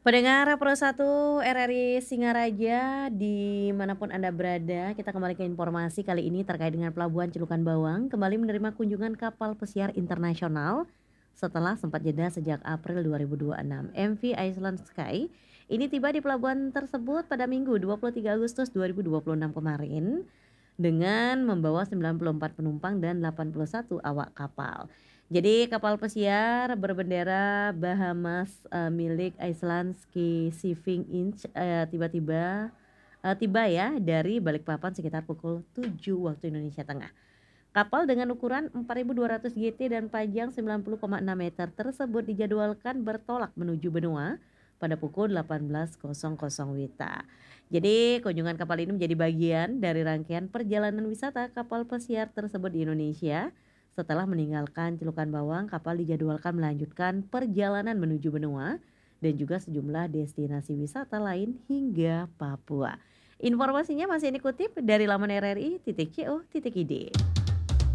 Pendengar Pro 1 RRI Singaraja, dimanapun Anda berada, kita kembali ke informasi kali ini terkait dengan Pelabuhan Celukan Bawang kembali menerima kunjungan kapal pesiar internasional setelah sempat jeda sejak April 2026. MV Iceland Sky ini tiba di pelabuhan tersebut pada Minggu 23 Agustus 2026 kemarin dengan membawa 94 penumpang dan 81 awak kapal. Jadi kapal pesiar berbendera Bahamas milik Iceland Ski Shipping Inc. Tiba ya dari Balikpapan sekitar pukul 7 waktu Indonesia Tengah. Kapal dengan ukuran 4.200 GT dan panjang 90,6 meter tersebut dijadwalkan bertolak menuju benua pada pukul 18.00 WITA. Jadi kunjungan kapal ini menjadi bagian dari rangkaian perjalanan wisata kapal pesiar tersebut di Indonesia. Setelah meninggalkan Celukan Bawang, kapal dijadwalkan melanjutkan perjalanan menuju benua dan juga sejumlah destinasi wisata lain hingga Papua. Informasinya masih dikutip dari laman RRI.co.id.